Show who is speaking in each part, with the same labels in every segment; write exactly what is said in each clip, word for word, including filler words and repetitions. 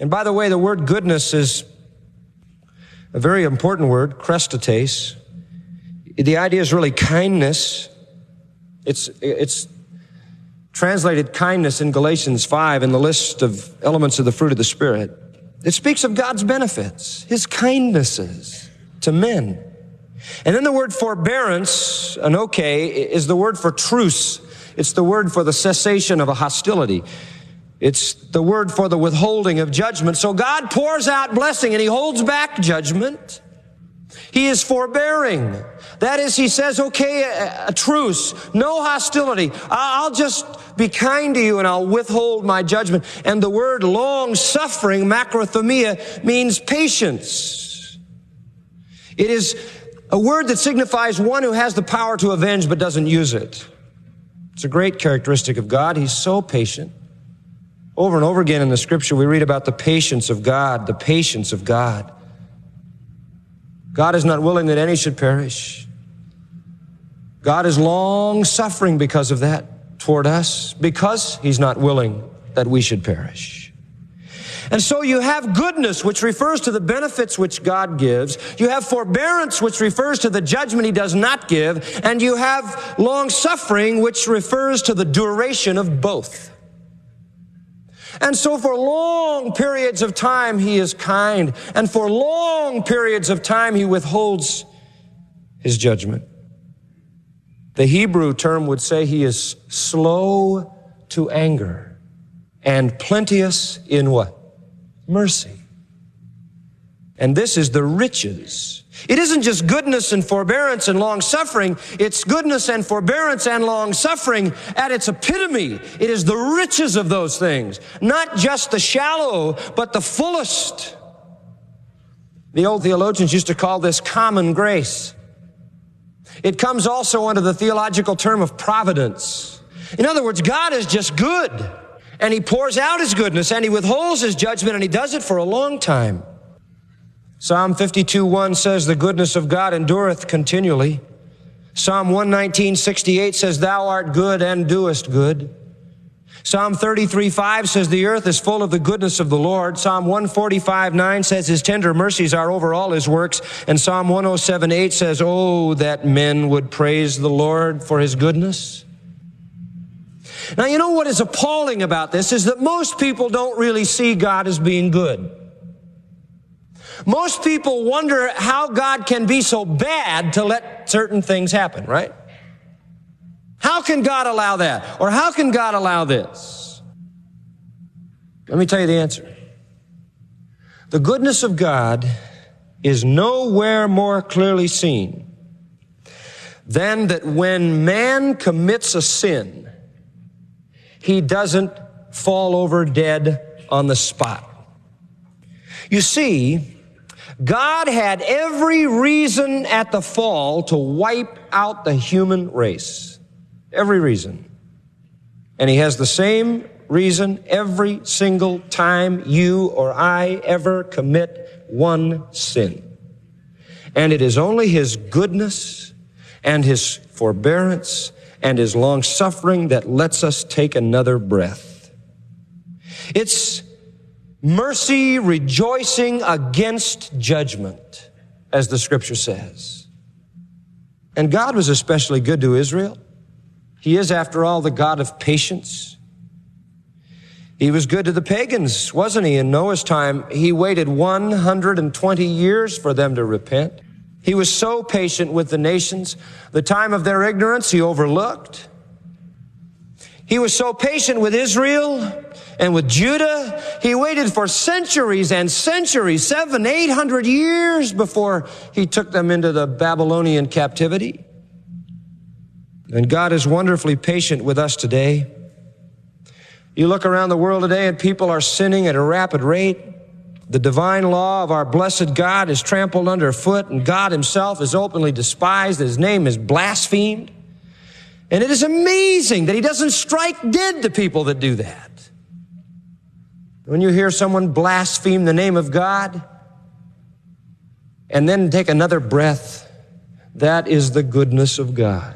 Speaker 1: And by the way, the word goodness is a very important word, chrestotes. The idea is really kindness. It's, it's translated kindness in Galatians five in the list of elements of the fruit of the Spirit. It speaks of God's benefits, His kindnesses to men. And then the word forbearance, anoke, is the word for truce. It's the word for the cessation of a hostility. It's the word for the withholding of judgment. So God pours out blessing and He holds back judgment. He is forbearing. That is, He says, okay, a, a truce, no hostility. I'll just be kind to you and I'll withhold my judgment. And the word long-suffering, macrothumia, means patience. It is a word that signifies one who has the power to avenge but doesn't use it. It's a great characteristic of God. He's so patient. Over and over again in the Scripture, we read about the patience of God, the patience of God. God is not willing that any should perish. God is long-suffering because of that toward us, because He's not willing that we should perish. And so you have goodness, which refers to the benefits which God gives. You have forbearance, which refers to the judgment He does not give. And you have long-suffering, which refers to the duration of both. And so for long periods of time, He is kind. And for long periods of time, He withholds His judgment. The Hebrew term would say He is slow to anger and plenteous in what? Mercy. And this is the riches. It isn't just goodness and forbearance and long-suffering. It's goodness and forbearance and long-suffering at its epitome. It is the riches of those things. Not just the shallow, but the fullest. The old theologians used to call this common grace. It comes also under the theological term of providence. In other words, God is just good. And He pours out His goodness and He withholds His judgment, and He does it for a long time. Psalm fifty-two one says, the goodness of God endureth continually. Psalm one nineteen sixty-eight says, thou art good and doest good. Psalm thirty-three five says, the earth is full of the goodness of the Lord. Psalm one forty-five nine says, His tender mercies are over all His works. And Psalm one oh seven eight says, oh, that men would praise the Lord for His goodness. Now, you know what is appalling about this is that most people don't really see God as being good. Most people wonder how God can be so bad to let certain things happen, right? How can God allow that? Or how can God allow this? Let me tell you the answer. The goodness of God is nowhere more clearly seen than that when man commits a sin, he doesn't fall over dead on the spot. You see, God had every reason at the fall to wipe out the human race. Every reason. And He has the same reason every single time you or I ever commit one sin. And it is only His goodness and His forbearance and His long-suffering that lets us take another breath. It's mercy rejoicing against judgment, as the Scripture says. And God was especially good to Israel. He is, after all, the God of patience. He was good to the pagans, wasn't He? In Noah's time, He waited one hundred twenty years for them to repent. He was so patient with the nations. The time of their ignorance He overlooked. He was so patient with Israel and with Judah. He waited for centuries and centuries, seven, eight hundred years before He took them into the Babylonian captivity. And God is wonderfully patient with us today. You look around the world today and people are sinning at a rapid rate. The divine law of our blessed God is trampled underfoot, and God Himself is openly despised. His name is blasphemed. And it is amazing that He doesn't strike dead the people that do that. When you hear someone blaspheme the name of God and then take another breath, that is the goodness of God.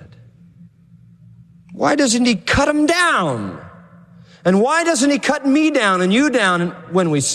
Speaker 1: Why doesn't He cut them down? And why doesn't He cut me down and you down when we